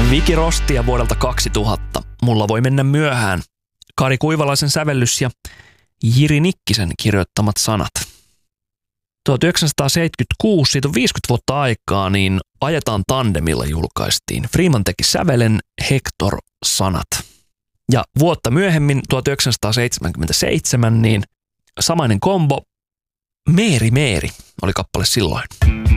Viki Rostia vuodelta 2000. Mulla voi mennä myöhään. Kari Kuivalaisen sävellys ja Jiri Nikkisen kirjoittamat sanat. 1976, siitä on 50 vuotta aikaa, niin Ajetaan tandemilla julkaistiin. Freeman teki sävelen, Hector sanat. Ja vuotta myöhemmin, 1977, niin samainen kombo, Meeri Meeri oli kappale silloin.